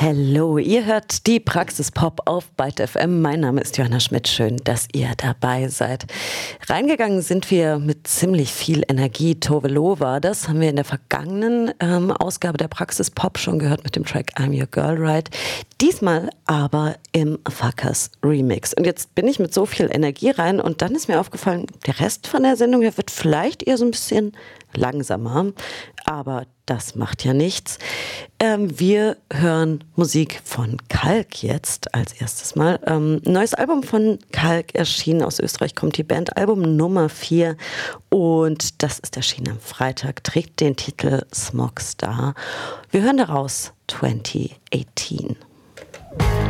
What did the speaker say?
Hallo, ihr hört die Praxis Pop auf Byte FM. Mein Name ist Johanna Schmidt. Schön, dass ihr dabei seid. Reingegangen sind wir mit ziemlich viel Energie. Tove Lo war das. Haben wir in der vergangenen Ausgabe der Praxis Pop schon gehört mit dem Track I'm Your Girl Right. Diesmal aber im Fuckers Remix. Und jetzt bin ich mit so viel Energie rein und dann ist mir aufgefallen, der Rest von der Sendung hier wird vielleicht eher so ein bisschen langsamer, aber das macht ja nichts. Wir hören Musik von Kalk jetzt als erstes Mal. Neues Album von Kalk erschienen, aus Österreich kommt die Band, Album Nummer 4 und das ist erschienen am Freitag, trägt den Titel Smog Star. Wir hören daraus 2018.